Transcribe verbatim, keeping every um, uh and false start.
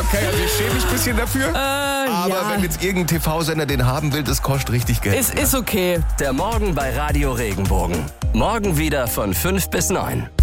Okay, also ich schäme mich ein bisschen dafür. Äh, aber ja. wenn jetzt irgendein T V-Sender den haben will, das kostet richtig Geld. Es ist okay. Der Morgen bei Radio Regenbogen. Morgen wieder von fünf bis neun.